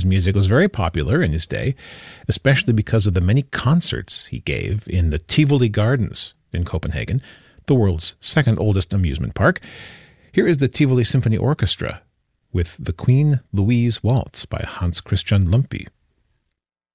music was very popular in his day, especially because of the many concerts he gave in the Tivoli Gardens in Copenhagen, the world's second oldest amusement park. Here is the Tivoli Symphony Orchestra with the Queen Louise Waltz by Hans Christian Lumpy.